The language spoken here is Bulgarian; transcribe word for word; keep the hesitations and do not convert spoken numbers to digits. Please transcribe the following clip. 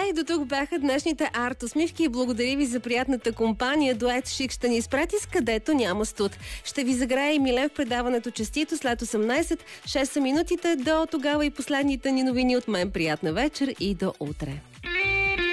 Така и до тук бяха днешните арт-усмивки. Благодаря ви за приятната компания. Дует Шик ще ни изпрати с където няма студ. Ще ви заграе и Милен в предаването Честито след осемнайсет. шест са минутите. До тогава и последните ни новини от мен. Приятна вечер и до утре.